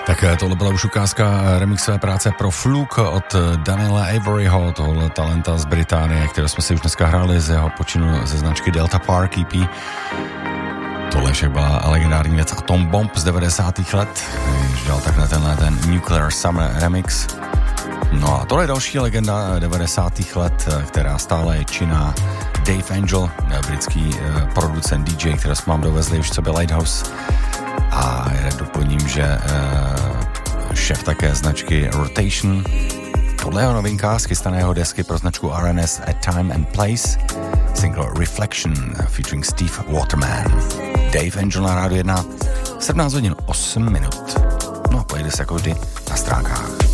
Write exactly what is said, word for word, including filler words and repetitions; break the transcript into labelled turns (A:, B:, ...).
A: Tak tohle byla už ukázka remixové práce pro Fluke od Daniela Averyho, tohle talenta z Británie, které jsme si už dneska hráli z jeho počinu ze značky Delta Park E P. Tohle však byla legendární věc Atom Bomb z devadesátých let, když dělal takhle tenhle ten Nuclear Summer remix. No a tohle je další legenda devadesátých let, která stále je činná. Dave Angel, britský producent D J, který jsme vám dovezli už co by Lighthouse. A doplním, že uh, šéf také značky Rotation. Tohle je novinka z chystaného desky pro značku R N S at Time and Place. Single Reflection featuring Steve Waterman. Dave Angel na rádiu jedna, sedmnáct hodin osm minut. No a pojede se jako vždy na stránkách.